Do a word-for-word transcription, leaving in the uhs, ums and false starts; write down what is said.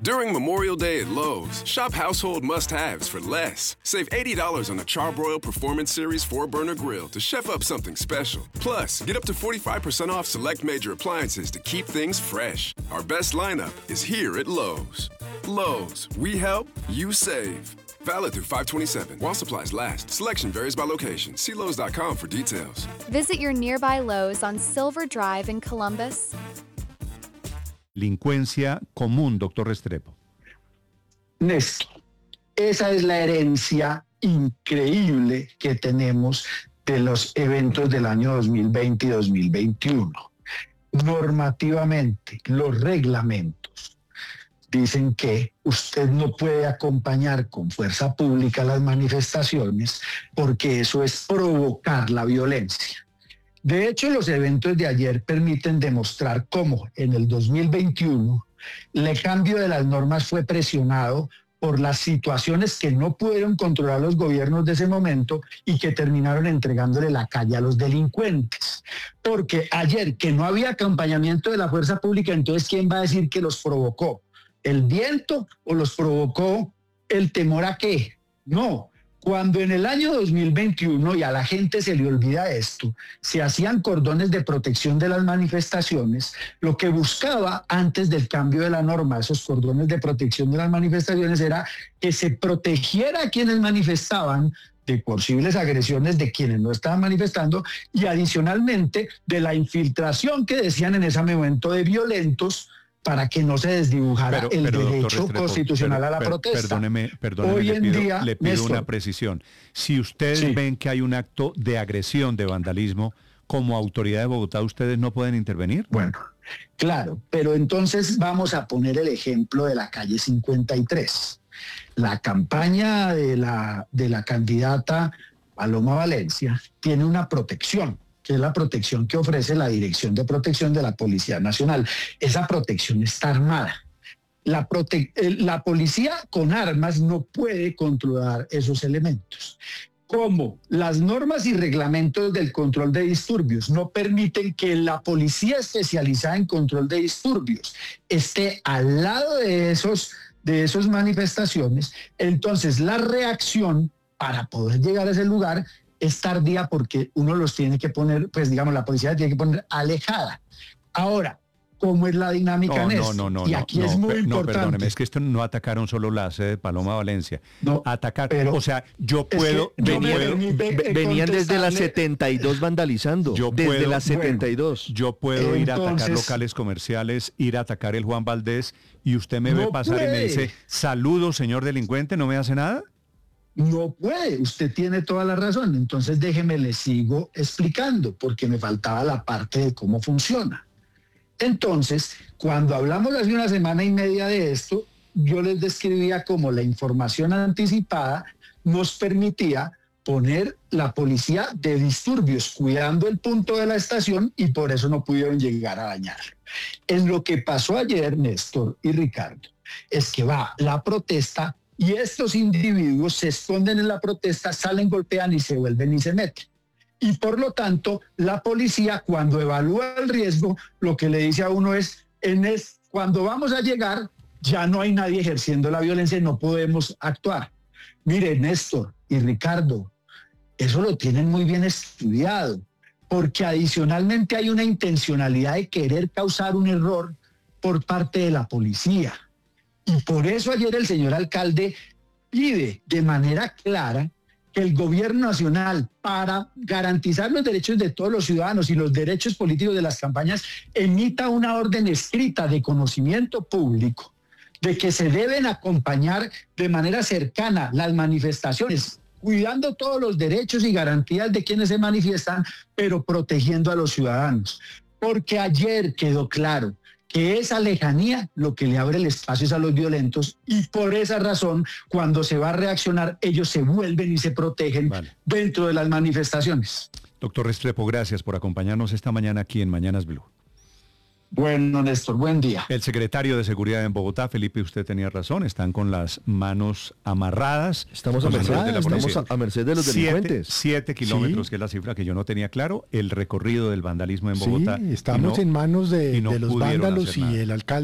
During Memorial Day at Lowe's, shop household must-haves for less. Save eighty dollars on the Charbroil Performance Series four burner grill to chef up something special. Plus, get up to forty-five percent off select major appliances to keep things fresh. Our best lineup is here at Lowe's. Lowe's, we help, you save. Valid through five twenty-seven. While supplies last. Selection varies by location. See Lowe's dot com for details. Visit your nearby Lowe's on Silver Drive in Columbus. Delincuencia común, doctor Restrepo. Néstor, esa es la herencia increíble que tenemos de los eventos del año dos mil veinte y dos mil veintiuno. Normativamente, los reglamentos dicen que usted no puede acompañar con fuerza pública las manifestaciones porque eso es provocar la violencia. De hecho, los eventos de ayer permiten demostrar cómo en el dos mil veintiuno el cambio de las normas fue presionado por las situaciones que no pudieron controlar los gobiernos de ese momento y que terminaron entregándole la calle a los delincuentes. Porque ayer, que no había acompañamiento de la fuerza pública, entonces ¿quién va a decir que los provocó? ¿El viento o los provocó el temor a qué? No. Cuando en el año dos mil veintiuno, y a la gente se le olvida esto, se hacían cordones de protección de las manifestaciones, lo que buscaba antes del cambio de la norma, esos cordones de protección de las manifestaciones, era que se protegiera a quienes manifestaban de posibles agresiones de quienes no estaban manifestando y adicionalmente de la infiltración que decían en ese momento de violentos, para que no se desdibujara pero, el pero, derecho Restrepo, constitucional pero, a la per, protesta. Perdóneme, perdóneme Hoy le en pido, día, le pido Néstor, una precisión. Si ustedes sí. ven que hay un acto de agresión, de vandalismo, como autoridad de Bogotá, ¿ustedes no pueden intervenir? Bueno, claro, pero entonces vamos a poner el ejemplo de la calle cincuenta y tres. La campaña de la, de la candidata Paloma Valencia tiene una protección, que es la protección que ofrece la Dirección de Protección de la Policía Nacional. Esa protección está armada. La, prote- la policía con armas no puede controlar esos elementos. Como las normas y reglamentos del control de disturbios no permiten que la policía especializada en control de disturbios esté al lado de esos, de esas manifestaciones, entonces la reacción para poder llegar a ese lugar es tardía porque uno los tiene que poner, pues digamos, la policía tiene que poner alejada. Ahora, ¿cómo es la dinámica no, en esto? No, no, y no, aquí no, es muy no, importante. No, perdóneme, es que esto no atacaron solo la sede de Paloma Valencia. No, Atacar, pero o sea, yo puedo... Es que yo venía, puedo Ve- venían desde la setenta y dos vandalizando. Yo desde puedo- la setenta y dos. Yo puedo ir a atacar Entonces- locales comerciales, ir a atacar el Juan Valdés, y usted me ve No pasar y me puede. dice, saludos, señor delincuente, ¿no me hace nada? No puede, usted tiene toda la razón. Entonces déjeme, le sigo explicando, porque me faltaba la parte de cómo funciona. Entonces, cuando hablamos hace una semana y media de esto, yo les describía cómo la información anticipada nos permitía poner la policía de disturbios cuidando el punto de la estación y por eso no pudieron llegar a dañarlo. En lo que pasó ayer, Néstor y Ricardo, es que va la protesta y estos individuos se esconden en la protesta, salen, golpean y se vuelven y se meten. Y por lo tanto, la policía, cuando evalúa el riesgo, lo que le dice a uno es, en es, cuando vamos a llegar, ya no hay nadie ejerciendo la violencia y no podemos actuar. Mire, Néstor y Ricardo, eso lo tienen muy bien estudiado, porque adicionalmente hay una intencionalidad de querer causar un error por parte de la policía. Y por eso ayer el señor alcalde pide de manera clara que el gobierno nacional, para garantizar los derechos de todos los ciudadanos y los derechos políticos de las campañas, emita una orden escrita de conocimiento público de que se deben acompañar de manera cercana las manifestaciones, cuidando todos los derechos y garantías de quienes se manifiestan, pero protegiendo a los ciudadanos. Porque ayer quedó claro que esa lejanía lo que le abre el espacio es a los violentos y por esa razón, cuando se va a reaccionar, ellos se vuelven y se protegen vale. dentro de las manifestaciones. Doctor Restrepo, gracias por acompañarnos esta mañana aquí en Mañanas Blue. Bueno, Néstor, buen día. El secretario de Seguridad en Bogotá, Felipe, usted tenía razón, están con las manos amarradas. Estamos a merced, de, estamos a, a merced de los delincuentes. Siete, siete kilómetros, sí. Que es la cifra que yo no tenía claro, el recorrido del vandalismo en Bogotá. Sí, estamos no, en manos de, no de los vándalos y el alcalde.